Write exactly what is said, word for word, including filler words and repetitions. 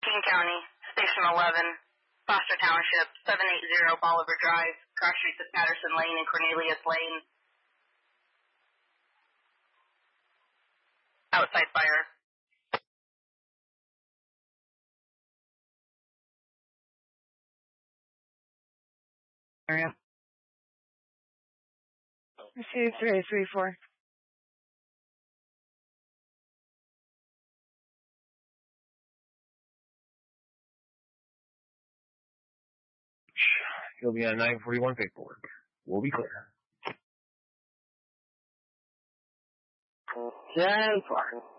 King County, Station eleven, Foster Township, seven eighty Bolivar Drive, cross streets of Patterson Lane and Cornelius Lane. Outside fire. Area. Receive three three four. He'll be on nine forty-one paperwork. We'll be clear. ten four.